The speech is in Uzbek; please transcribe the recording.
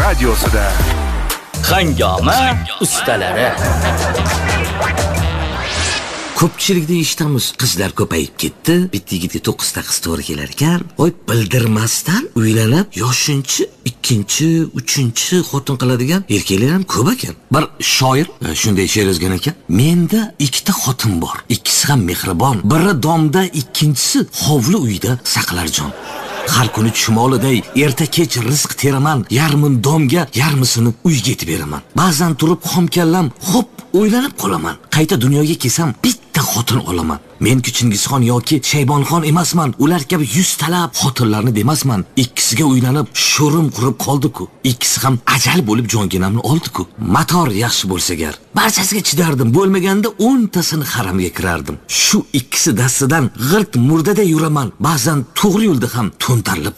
radiosida. Hangoma ustalari. Ko'pchilikda eshitamiz, qizlar ko'payib ketdi, bitta yigitga 9 ta qiz to'g'ri kelar ekan. Voy, bildirmasdan uylanib, yoshinchi, ikkinchi, uchinchi xotin qiladigan erkaklar ham ko'p ekan. Bir shoir shunday she'r yozgan ekan: "Menda 2 ta xotin bor, ikkisi ham mehribon. Biri domda, ikkinchisi hovli uyda saqlar jon. Har kuni chumoliday erta kech rizq teraman, yarmin domga, yarmisini uyga yetib beraman. Ba'zan turib xomkallam, xo'p o'ylanib qolaman. Qayta dunyoga kelsam bitta xotin olaman. Men Chingizxon yoki Shaybonxon emasman. Ular kabi 100 talab xotinlarni demasman. Ikkisiga uylanib sho'rim qurib qoldi-ku. Ikkisi ham ajal bo'lib jonginamni oldi-ku. Mator yaxshi bo'lsa gar, barchasiga chidardim. Bo'lmaganda 10 tasini haramga kirardim. Shu ikkisi dastidan g'irt murdada yuraman. Ba'zan to'g'ri yo'lda ham to'ntarilib